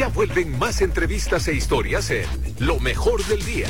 Ya vuelven más entrevistas e historias en Lo Mejor del Día.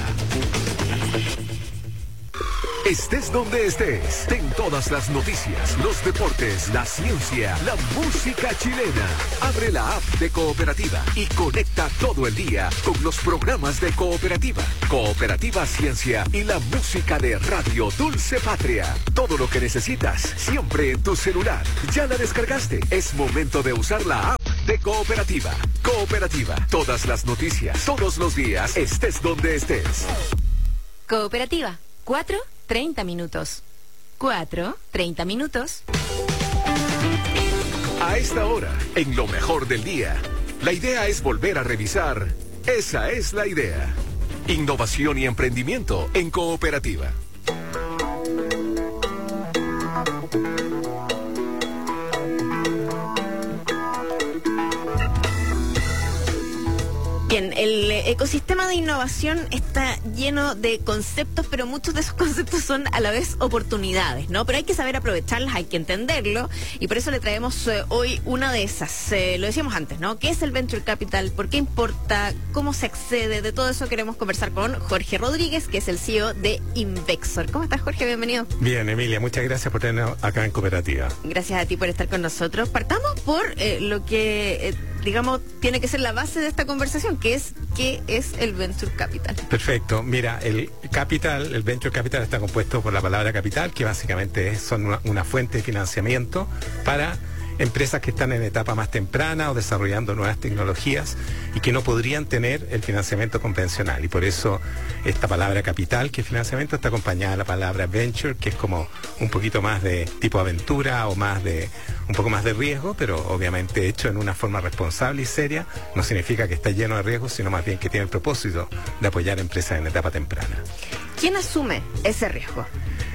Estés donde estés, ten todas las noticias, los deportes, la ciencia, la música chilena. Abre la app de Cooperativa y conecta todo el día con los programas de Cooperativa, Cooperativa Ciencia y la música de Radio Dulce Patria. Todo lo que necesitas, siempre en tu celular. ¿Ya la descargaste? Es momento de usar la app de Cooperativa. Cooperativa, todas las noticias, todos los días, estés donde estés. Cooperativa, 4:30 minutos. 4:30 minutos. A esta hora, en Lo Mejor del Día, la idea es volver a revisar. Esa es la idea. Innovación y emprendimiento en Cooperativa. Bien, el ecosistema de innovación está lleno de conceptos, pero muchos de esos conceptos son a la vez oportunidades, ¿no? Pero hay que saber aprovecharlas, hay que entenderlo, y por eso le traemos hoy una de esas. Lo decíamos antes, ¿no? ¿Qué es el Venture Capital? ¿Por qué importa? ¿Cómo se accede? De todo eso queremos conversar con Jorge Rodríguez, que es el CEO de Invexor. ¿Cómo estás, Jorge? Bienvenido. Bien, Emilia, muchas gracias por tenernos acá en Cooperativa. Gracias a ti por estar con nosotros. Partamos por lo que... digamos, tiene que ser la base de esta conversación, que es ¿qué es el Venture Capital? Perfecto. Mira, el Venture Capital está compuesto por la palabra capital, que básicamente son una fuente de financiamiento para empresas que están en etapa más temprana o desarrollando nuevas tecnologías y que no podrían tener el financiamiento convencional. Y por eso esta palabra capital, que es financiamiento, está acompañada de la palabra venture, que es como un poquito más de tipo aventura o un poco más de riesgo, pero obviamente hecho en una forma responsable y seria. No significa que está lleno de riesgos, sino más bien que tiene el propósito de apoyar empresas en etapa temprana. ¿Quién asume ese riesgo?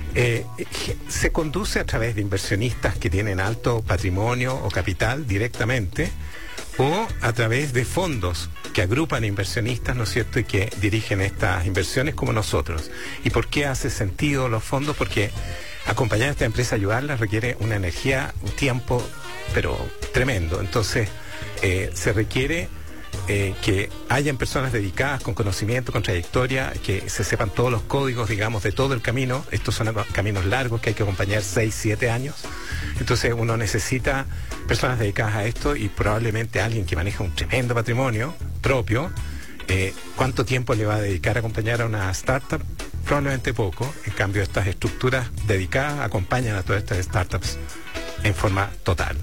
Se conduce a través de inversionistas que tienen alto patrimonio o capital directamente, o a través de fondos que agrupan inversionistas, ¿no es cierto?, y que dirigen estas inversiones como nosotros. ¿Y por qué hace sentido los fondos? Porque acompañar a esta empresa, ayudarla, requiere una energía, un tiempo, pero tremendo. Entonces, se requiere que hayan personas dedicadas con conocimiento, con trayectoria, que se sepan todos los códigos, digamos, de todo el camino. Estos son caminos largos que hay que acompañar 6, 7 años. Entonces uno necesita personas dedicadas a esto y probablemente alguien que maneja un tremendo patrimonio propio. ¿Cuánto tiempo le va a dedicar a acompañar a una startup? Probablemente poco. En cambio, estas estructuras dedicadas acompañan a todas estas startups en forma total.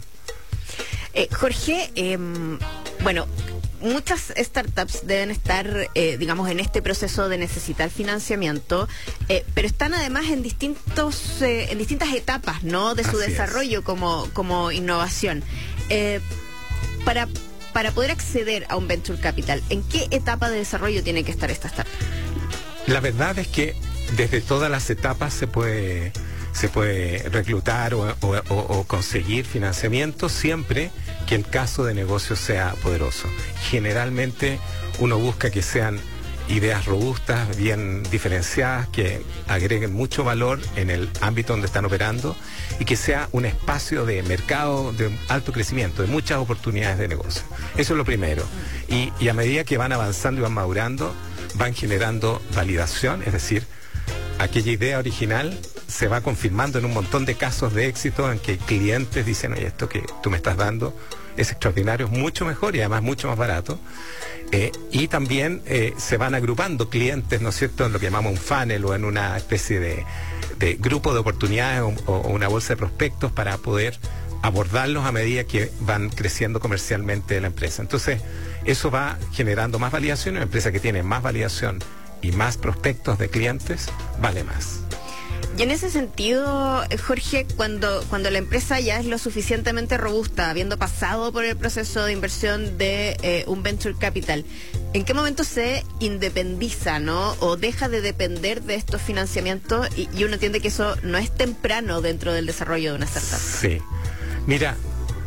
Jorge, bueno, muchas startups deben estar, digamos, en este proceso de necesitar financiamiento, pero están además en distintas etapas, ¿no?, de su desarrollo como innovación. Para poder acceder a un Venture Capital, ¿en qué etapa de desarrollo tiene que estar esta startup? La verdad es que desde todas las etapas se puede reclutar o conseguir financiamiento, siempre que el caso de negocio sea poderoso. Generalmente uno busca que sean ideas robustas, bien diferenciadas, que agreguen mucho valor en el ámbito donde están operando y que sea un espacio de mercado de alto crecimiento, de muchas oportunidades de negocio. Eso es lo primero. Y a medida que van avanzando y van madurando, van generando validación, es decir, aquella idea original se va confirmando en un montón de casos de éxito en que clientes dicen, oye, esto que tú me estás dando es extraordinario, es mucho mejor y además mucho más barato. Y también se van agrupando clientes, ¿no es cierto?, en lo que llamamos un funnel o en una especie de grupo de oportunidades o una bolsa de prospectos para poder abordarlos a medida que van creciendo comercialmente la empresa. Entonces, eso va generando más validación. Una empresa que tiene más validación y más prospectos de clientes vale más. Y en ese sentido, Jorge, cuando la empresa ya es lo suficientemente robusta, habiendo pasado por el proceso de inversión de un Venture Capital, ¿en qué momento se independiza, ¿no?, o deja de depender de estos financiamientos y uno entiende que eso no es temprano dentro del desarrollo de una startup? Sí. Mira,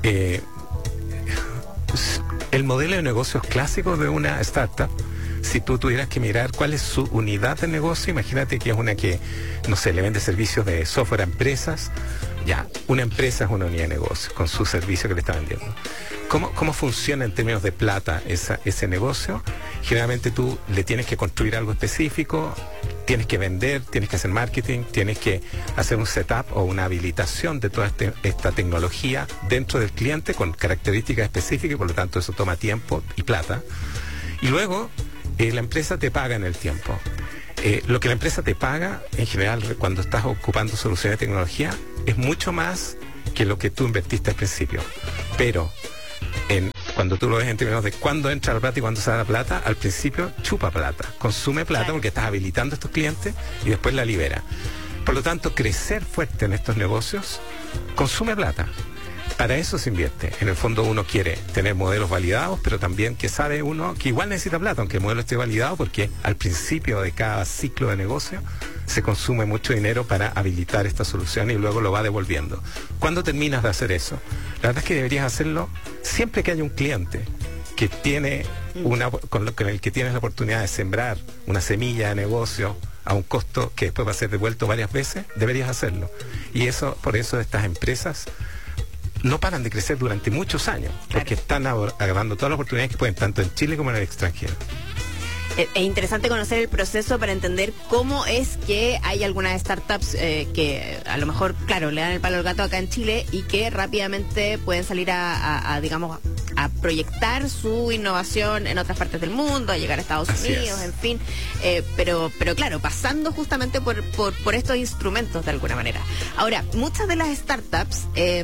el modelo de negocios clásico de una startup, si tú tuvieras que mirar cuál es su unidad de negocio, imagínate que es una que, no sé, le vende servicios de software a empresas. Ya, una empresa es una unidad de negocio con su servicio que le está vendiendo. ¿Cómo funciona en términos de plata ese negocio? Generalmente tú le tienes que construir algo específico, tienes que vender, tienes que hacer marketing, tienes que hacer un setup o una habilitación de toda esta tecnología dentro del cliente con características específicas y por lo tanto eso toma tiempo y plata. Y luego la empresa te paga en el tiempo. Lo que la empresa te paga, en general, cuando estás ocupando soluciones de tecnología, es mucho más que lo que tú invertiste al principio. Pero cuando tú lo ves en términos de cuándo entra la plata y cuándo sale la plata, al principio chupa plata, consume plata porque estás habilitando a estos clientes y después la libera. Por lo tanto, crecer fuerte en estos negocios consume plata. Para eso se invierte. En el fondo uno quiere tener modelos validados, pero también que sabe uno que igual necesita plata, aunque el modelo esté validado, porque al principio de cada ciclo de negocio se consume mucho dinero para habilitar esta solución y luego lo va devolviendo. ¿Cuándo terminas de hacer eso? La verdad es que deberías hacerlo siempre que haya un cliente que tiene con el que tienes la oportunidad de sembrar una semilla de negocio a un costo que después va a ser devuelto varias veces, deberías hacerlo. Y por eso estas empresas no paran de crecer durante muchos años, porque están agarrando todas las oportunidades que pueden, tanto en Chile como en el extranjero. Es interesante conocer el proceso para entender cómo es que hay algunas startups que a lo mejor, claro, le dan el palo al gato acá en Chile y que rápidamente pueden salir digamos, a proyectar su innovación en otras partes del mundo, a llegar a Estados Unidos, en fin. Pero claro, pasando justamente por estos instrumentos de alguna manera. Ahora, muchas de las startups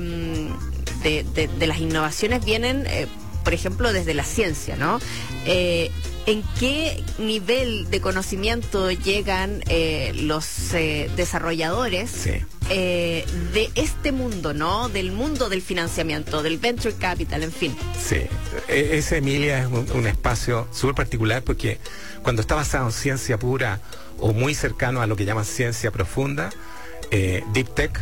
de las innovaciones vienen, por ejemplo, desde la ciencia, ¿no? ¿En qué nivel de conocimiento llegan los desarrolladores de este mundo, ¿no? Del mundo del financiamiento, del venture capital, en fin? Sí, ese, Emilia, es un espacio súper particular porque cuando está basado en ciencia pura o muy cercano a lo que llaman ciencia profunda, deep tech,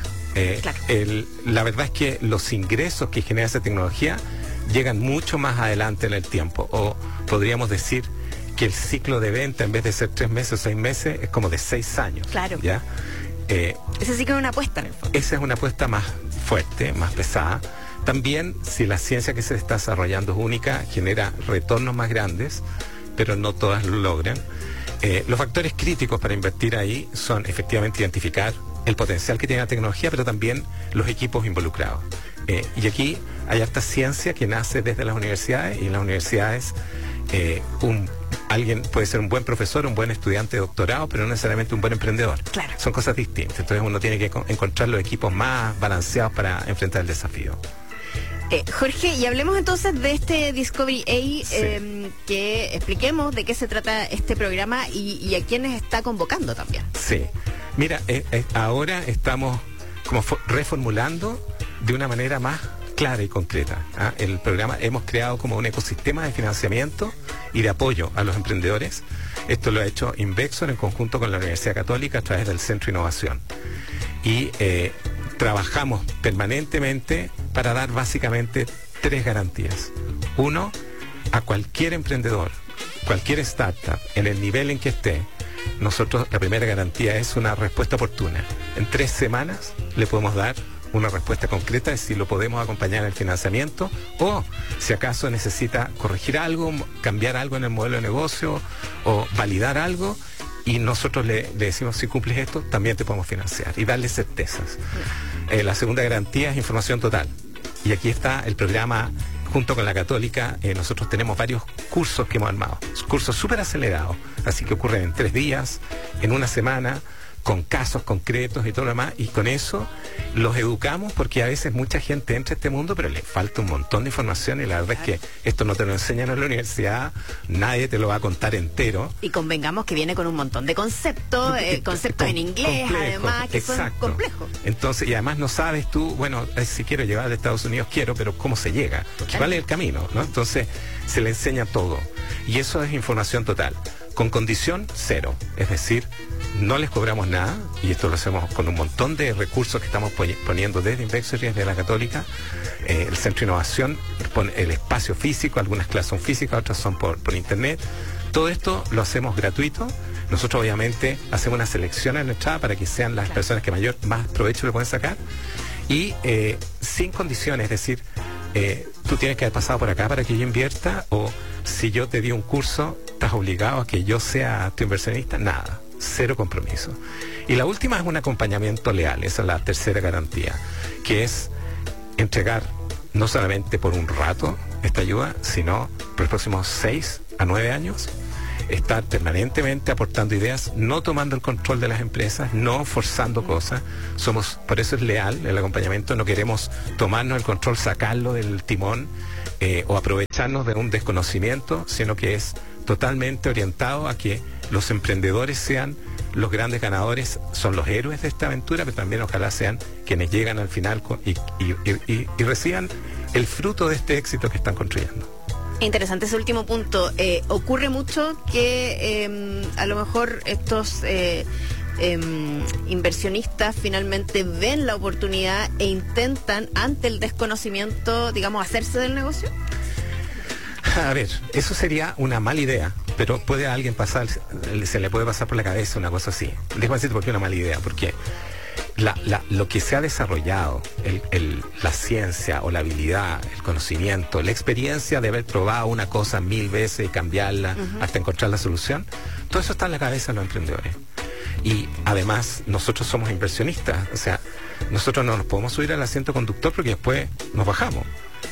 la verdad es que los ingresos que genera esa tecnología llegan mucho más adelante en el tiempo, o podríamos decir que el ciclo de venta, en vez de ser 3 meses o 6 meses, es como de 6 años. Claro. ¿Ya? Ese sí que es una apuesta en el fondo. Esa es una apuesta más fuerte, más pesada. También, si la ciencia que se está desarrollando es única, genera retornos más grandes, pero no todas lo logran. Los factores críticos para invertir ahí son efectivamente identificar el potencial que tiene la tecnología, pero también los equipos involucrados. Y aquí hay harta ciencia que nace desde las universidades, y en las universidades alguien puede ser un buen profesor, un buen estudiante de doctorado, pero no necesariamente un buen emprendedor. Claro. Son cosas distintas. Entonces uno tiene que encontrar los equipos más balanceados para enfrentar el desafío. Jorge, y hablemos entonces de este Discovery A, que expliquemos de qué se trata este programa y a quiénes está convocando también. Sí, mira, ahora estamos como reformulando de una manera más clara y concreta. El programa hemos creado como un ecosistema de financiamiento y de apoyo a los emprendedores. Esto lo ha hecho Invexor en conjunto con la Universidad Católica a través del Centro de Innovación. Y trabajamos permanentemente para dar básicamente 3 garantías. 1, a cualquier emprendedor, cualquier startup, en el nivel en que esté, nosotros la primera garantía es una respuesta oportuna. En 3 semanas le podemos dar una respuesta concreta de si lo podemos acompañar en el financiamiento o si acaso necesita corregir algo, cambiar algo en el modelo de negocio o validar algo, y nosotros le decimos, si cumples esto, también te podemos financiar y darle certezas. La segunda garantía es información total, y aquí está el programa. Junto con la Católica, nosotros tenemos varios cursos que hemos armado, cursos súper acelerados, así que ocurren en 3 días, en 1 semana, con casos concretos y todo lo demás, y con eso los educamos, porque a veces mucha gente entra a este mundo pero le falta un montón de información, y la verdad es que esto no te lo enseñan en la universidad, nadie te lo va a contar entero. Y convengamos que viene con un montón de conceptos, conceptos en inglés, complejo, además, que son complejos. Entonces, y además no sabes tú, bueno, si quiero llegar a Estados Unidos, pero ¿cómo se llega? ¿Cuál es el camino? ¿No? Entonces, se le enseña todo. Y eso es información total, con condición 0, es decir, no les cobramos nada, y esto lo hacemos con un montón de recursos que estamos poniendo desde Invexor y desde la Católica. El Centro de Innovación pone el espacio físico, algunas clases son físicas, otras son por internet. Todo esto lo hacemos gratuito. Nosotros obviamente hacemos una selección en la entrada para que sean las personas que más provecho le pueden sacar, y sin condiciones, es decir, tú tienes que haber pasado por acá para que yo invierta, o si yo te di un curso, estás obligado a que yo sea tu inversionista. Nada, cero compromiso. Y la última es un acompañamiento leal, esa es la tercera garantía, que es entregar no solamente por un rato esta ayuda, sino por los próximos 6 a 9 años, estar permanentemente aportando ideas, no tomando el control de las empresas, no forzando cosas. Por eso es leal el acompañamiento, no queremos tomarnos el control, sacarlo del timón o aprovecharnos de un desconocimiento, sino que es totalmente orientado a que los emprendedores sean los grandes ganadores, son los héroes de esta aventura, pero también ojalá sean quienes llegan al final y reciban el fruto de este éxito que están construyendo. Interesante ese último punto. Ocurre mucho que a lo mejor estos inversionistas finalmente ven la oportunidad e intentan, ante el desconocimiento, digamos, hacerse del negocio. A ver, eso sería una mala idea, pero puede a alguien se le puede pasar por la cabeza una cosa así. Déjame decirte por qué una mala idea, porque lo que se ha desarrollado, la ciencia o la habilidad, el conocimiento, la experiencia de haber probado una cosa 1000 veces y cambiarla hasta encontrar la solución, todo eso está en la cabeza de los emprendedores. Y además nosotros somos inversionistas, o sea, nosotros no nos podemos subir al asiento conductor porque después nos bajamos.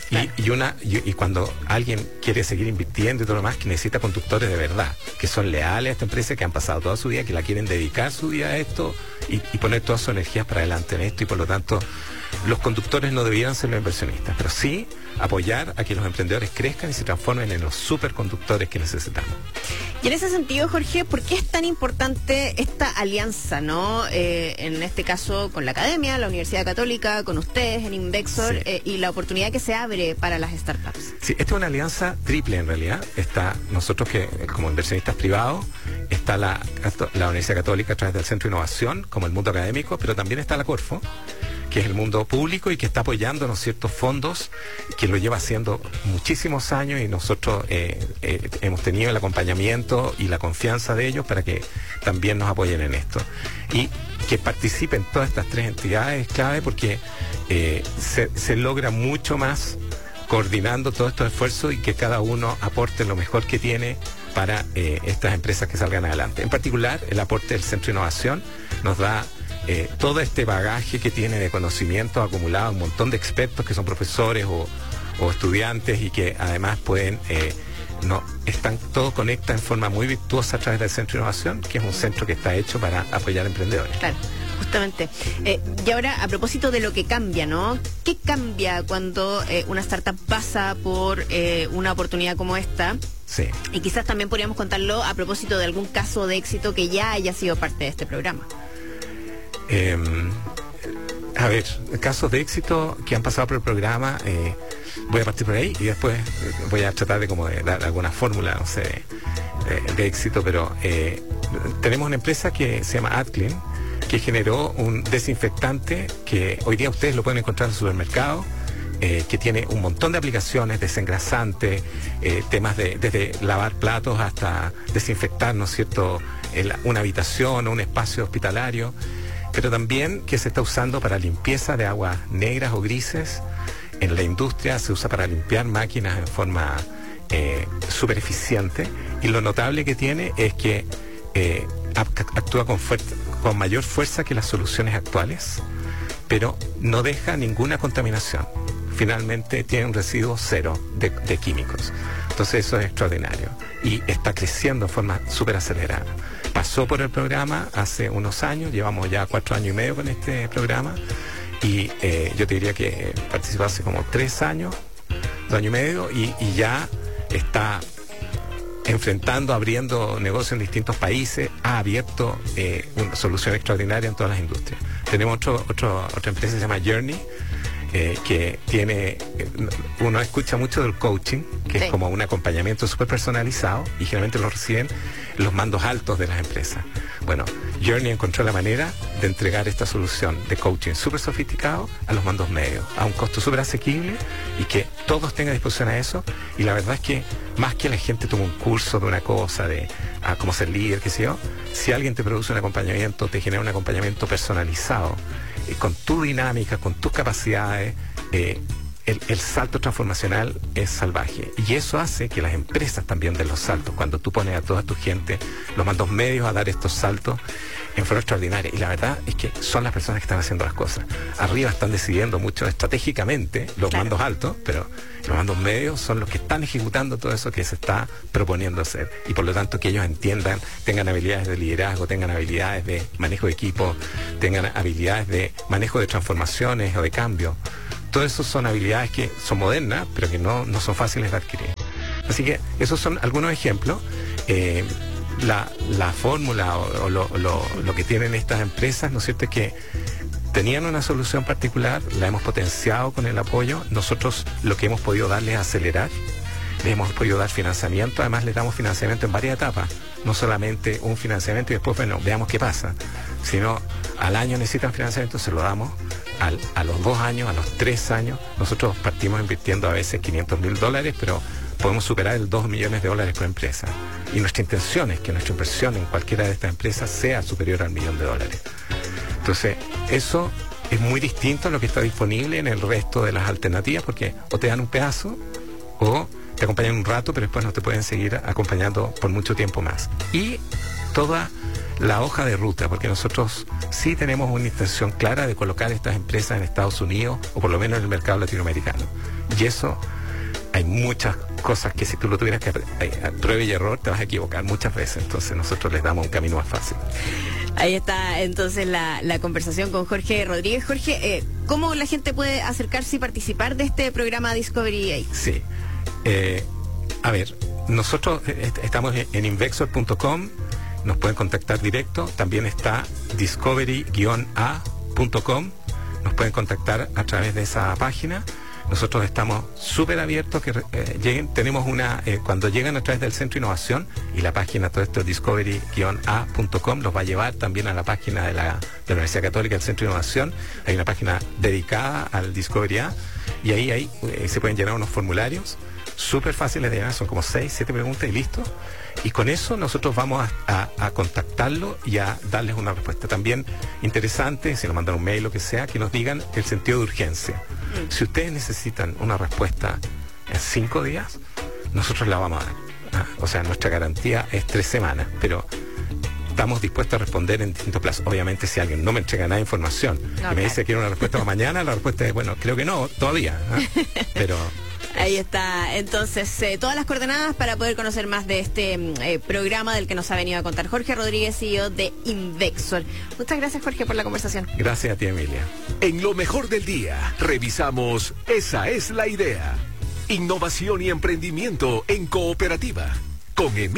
Y cuando alguien quiere seguir invirtiendo y todo lo demás, que necesita conductores de verdad, que son leales a esta empresa, que han pasado toda su vida, que la quieren dedicar su vida a esto y poner todas sus energías para adelante en esto, y por lo tanto los conductores no debieran ser los inversionistas, pero sí apoyar a que los emprendedores crezcan y se transformen en los superconductores que necesitamos. Y en ese sentido, Jorge, ¿por qué es tan importante esta alianza, ¿no? En este caso con la academia, la Universidad Católica, con ustedes en Invexor, sí, y la oportunidad que se abre para las startups? Sí, esta es una alianza triple en realidad. Está nosotros que como inversionistas privados, está la Universidad Católica a través del Centro de Innovación, como el mundo académico, pero también está la Corfo, que es el mundo público y que está apoyando ciertos fondos, que lo lleva haciendo muchísimos años, y nosotros hemos tenido el acompañamiento y la confianza de ellos para que también nos apoyen en esto. Y que participen todas estas tres entidades es clave, porque se logra mucho más coordinando todos estos esfuerzos y que cada uno aporte lo mejor que tiene para estas empresas que salgan adelante. En particular, el aporte del Centro de Innovación nos da todo este bagaje que tiene de conocimiento acumulado, un montón de expertos que son profesores o estudiantes, y que además pueden, todo conecta en forma muy virtuosa a través del Centro de Innovación, que es un centro que está hecho para apoyar emprendedores. Claro, justamente. Y ahora, a propósito de lo que cambia, ¿no? ¿Qué cambia cuando una startup pasa por una oportunidad como esta? Sí. Y quizás también podríamos contarlo a propósito de algún caso de éxito que ya haya sido parte de este programa. A ver, casos de éxito que han pasado por el programa, voy a partir por ahí y después voy a tratar de dar alguna fórmula, no sé, de éxito, pero tenemos una empresa que se llama AdClean, que generó un desinfectante que hoy día ustedes lo pueden encontrar en el supermercado, que tiene un montón de aplicaciones, desengrasante, temas desde lavar platos hasta desinfectar, ¿no es cierto?, una habitación o un espacio hospitalario, pero también que se está usando para limpieza de aguas negras o grises. En la industria se usa para limpiar máquinas en forma súper eficiente, y lo notable que tiene es que actúa con mayor fuerza que las soluciones actuales, pero no deja ninguna contaminación. Finalmente tiene un residuo cero de químicos. Entonces eso es extraordinario y está creciendo en forma súper acelerada. Pasó por el programa hace unos años, llevamos ya 4 años y medio con este programa, y yo te diría que participó hace como 3 años, 2 años y medio, y ya está abriendo negocios en distintos países, ha abierto una solución extraordinaria en todas las industrias. Tenemos otra empresa que se llama Journey, que tiene, uno escucha mucho del coaching, que sí, es como un acompañamiento súper personalizado, y generalmente lo reciben los mandos altos de las empresas. Bueno, Journey encontró la manera de entregar esta solución de coaching súper sofisticado a los mandos medios, a un costo súper asequible, y que todos tengan disposición a eso. Y la verdad es que más que la gente tome un curso de una cosa, de cómo ser líder, qué sé yo, si alguien te produce un acompañamiento, te genera un acompañamiento personalizado, con tu dinámica, con tus capacidades, el salto transformacional es salvaje. Y eso hace que las empresas también den los saltos. Cuando tú pones a toda tu gente, los mandos medios a dar estos saltos en forma extraordinaria. Y la verdad es que son las personas que están haciendo las cosas. Arriba están decidiendo mucho estratégicamente los mandos altos, pero los mandos medios son los que están ejecutando todo eso que se está proponiendo hacer. Y por lo tanto que ellos entiendan, tengan habilidades de liderazgo, tengan habilidades de manejo de equipo, tengan habilidades de manejo de transformaciones o de cambio. Todo eso son habilidades que son modernas, pero que no son fáciles de adquirir. Así que esos son algunos ejemplos. La fórmula o lo que tienen estas empresas, ¿no es cierto?, es que tenían una solución particular, la hemos potenciado con el apoyo. Nosotros lo que hemos podido darles es acelerar, les hemos podido dar financiamiento, además les damos financiamiento en varias etapas, no solamente un financiamiento y después, bueno, veamos qué pasa, sino al año necesitan financiamiento, se lo damos, a los 2 años, a los 3 años, nosotros partimos invirtiendo a veces $500,000, pero podemos superar el $2 millones por empresa. Y nuestra intención es que nuestra inversión en cualquiera de estas empresas sea superior al $1 millón. Entonces, eso es muy distinto a lo que está disponible en el resto de las alternativas, porque o te dan un pedazo o te acompañan un rato, pero después no te pueden seguir acompañando por mucho tiempo más. Y toda la hoja de ruta, porque nosotros sí tenemos una intención clara de colocar estas empresas en Estados Unidos o por lo menos en el mercado latinoamericano. Y eso, hay muchas cosas que si tú lo tuvieras que prueba y error te vas a equivocar muchas veces. Entonces nosotros les damos un camino más fácil. Ahí está entonces la conversación con Jorge Rodríguez. Jorge, ¿cómo la gente puede acercarse y participar de este programa Discovery AI? Sí. A ver, nosotros estamos en invexor.com, nos pueden contactar directo. También está discovery-a.com, nos pueden contactar a través de esa página. Nosotros estamos súper abiertos que lleguen. Tenemos cuando llegan a través del Centro de Innovación y la página, todo esto discovery-a.com, los va a llevar también a la página de la Universidad Católica del Centro de Innovación. Hay una página dedicada al Discovery A y ahí se pueden llenar unos formularios súper fáciles de llenar, son como 6, 7 preguntas y listo. Y con eso nosotros vamos a contactarlo y a darles una respuesta. También interesante, si nos mandan un mail o lo que sea, que nos digan el sentido de urgencia. Si ustedes necesitan una respuesta en 5 días, nosotros la vamos a dar. O sea, nuestra garantía es 3 semanas, pero estamos dispuestos a responder en distintos plazos. Obviamente, si alguien no me entrega nada de información y me dice que quiere una respuesta para mañana, la respuesta es, bueno, creo que no, todavía. Pero... Ahí está, entonces, todas las coordenadas para poder conocer más de este programa del que nos ha venido a contar Jorge Rodríguez, CEO de Invexor. Muchas gracias, Jorge, por la conversación. Gracias a ti, Emilia. En lo mejor del día, revisamos Esa es la idea. Innovación y emprendimiento en cooperativa. Con Emilia.